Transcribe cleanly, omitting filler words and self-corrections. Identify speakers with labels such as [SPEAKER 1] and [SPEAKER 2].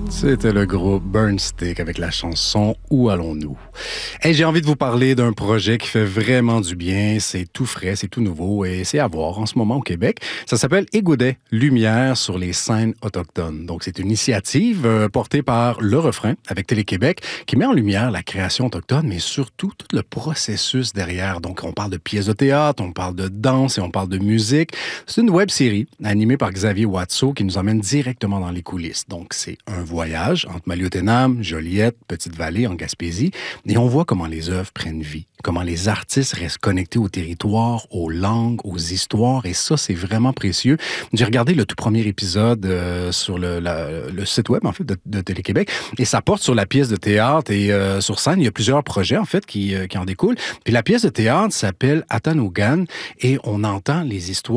[SPEAKER 1] C'était le groupe Burnstick avec la chanson « Où allons-nous ». Hey, j'ai envie de vous parler d'un projet qui fait vraiment du bien. C'est tout frais, c'est tout nouveau et c'est à voir en ce moment au Québec. Ça s'appelle Égoudet, lumière sur les scènes autochtones. Donc, c'est une initiative portée par Le Refrain avec Télé-Québec qui met en lumière la création autochtone, mais surtout tout le processus derrière. Donc, on parle de pièces de théâtre, on parle de danse et on parle de musique. C'est une web-série animée par Xavier Watteau qui nous emmène directement dans les coulisses. Donc, c'est un voyage entre Maliotenam, Joliette, Petite-Vallée en Gaspésie, et on voit comment les œuvres prennent vie, comment les artistes restent connectés au territoire, aux langues, aux histoires, et ça, c'est vraiment précieux. J'ai regardé le tout premier épisode sur le site web, en fait, de Télé-Québec, et ça porte sur la pièce de théâtre, et sur scène, il y a plusieurs projets, en fait, qui en découlent. Puis la pièce de théâtre s'appelle Atanogan, et on entend les histoires